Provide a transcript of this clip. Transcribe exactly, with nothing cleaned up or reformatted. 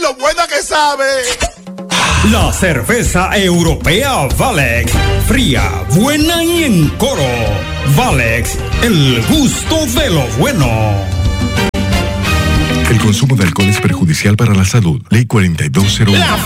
lo buena que sabe! La cerveza europea Valex, fría, buena y en coro. Valex, el gusto de lo bueno. El consumo de alcohol es perjudicial para la salud. Ley cuarenta y dos cero uno. La